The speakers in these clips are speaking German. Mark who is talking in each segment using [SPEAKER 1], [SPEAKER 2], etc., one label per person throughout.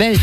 [SPEAKER 1] Welt.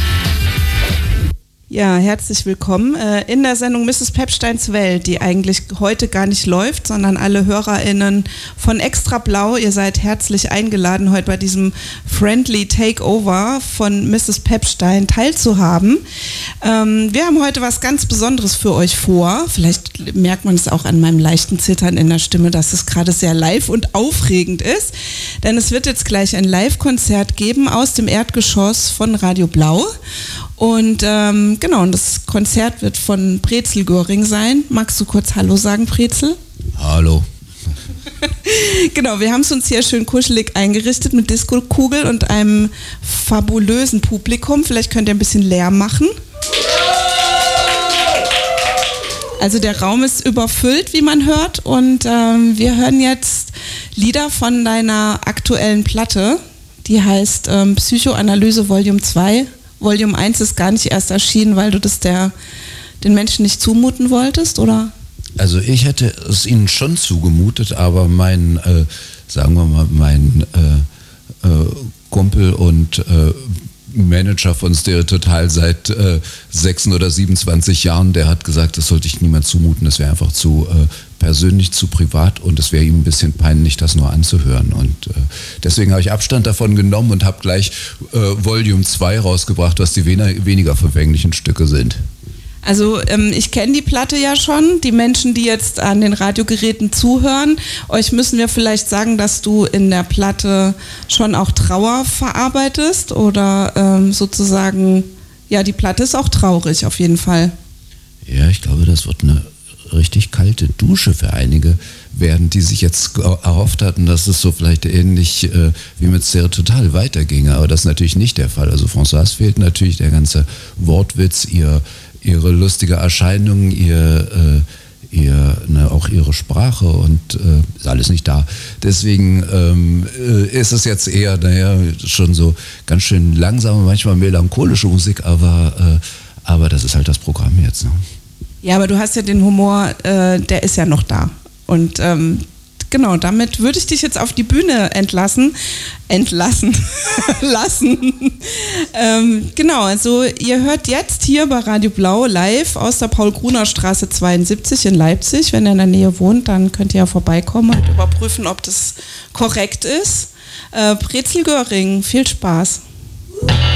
[SPEAKER 2] Ja, herzlich willkommen in der Sendung Mrs. Pepsteins Welt, die eigentlich heute gar nicht läuft, sondern alle HörerInnen von Extra Blau, ihr seid herzlich eingeladen, heute bei diesem Friendly Takeover von Mrs. Pepstein teilzuhaben. Wir haben heute was ganz Besonderes für euch vor. Vielleicht merkt man es auch an meinem leichten Zittern in der Stimme, dass es gerade sehr live und aufregend ist. Denn es wird jetzt gleich ein Live-Konzert geben aus dem Erdgeschoss von Radio Blau. Und genau, und das Konzert wird von Brezel Göring sein. Magst du kurz Hallo sagen, Brezel?
[SPEAKER 3] Hallo.
[SPEAKER 2] Genau, wir haben es uns hier schön kuschelig eingerichtet mit Disco-Kugel und einem fabulösen Publikum. Vielleicht könnt ihr ein bisschen Lärm machen. Also der Raum ist überfüllt, wie man hört. Und wir hören jetzt Lieder von deiner aktuellen Platte. Die heißt Psychoanalyse Volume 2. Volume 1 ist gar nicht erst erschienen, weil du das den Menschen nicht zumuten wolltest, oder?
[SPEAKER 3] Also ich hätte es ihnen schon zugemutet, aber mein Kumpel und Manager von Stereo Total seit 26 oder 27 Jahren, der hat gesagt, das sollte ich niemand zumuten, das wäre einfach zu persönlich, zu privat und es wäre ihm ein bisschen peinlich, das nur anzuhören. Und deswegen habe ich Abstand davon genommen und habe gleich Volume 2 rausgebracht, was die weniger verfänglichen Stücke sind.
[SPEAKER 2] Also ich kenne die Platte ja schon. Die Menschen, die jetzt an den Radiogeräten zuhören, euch müssen wir vielleicht sagen, dass du in der Platte schon auch Trauer verarbeitest oder sozusagen, ja, die Platte ist auch traurig auf jeden Fall.
[SPEAKER 3] Ja, ich glaube, das wird eine richtig kalte Dusche für einige werden, die sich jetzt erhofft hatten, dass es so vielleicht ähnlich wie mit Stereo Total weiterginge, aber das ist natürlich nicht der Fall. Also Françoise fehlt natürlich der ganze Wortwitz, ihre lustige Erscheinung, auch ihre Sprache und ist alles nicht da. Deswegen ist es jetzt eher, schon so ganz schön langsame, manchmal melancholische Musik, aber das ist halt das Programm jetzt. Ne?
[SPEAKER 2] Ja, aber du hast ja den Humor, der ist ja noch da. Und genau, damit würde ich dich jetzt auf die Bühne lassen. Genau, also ihr hört jetzt hier bei Radio Blau live aus der Paul-Gruner-Straße 72 in Leipzig. Wenn ihr in der Nähe wohnt, dann könnt ihr ja vorbeikommen und überprüfen, ob das korrekt ist. Brezel Göring, viel Spaß.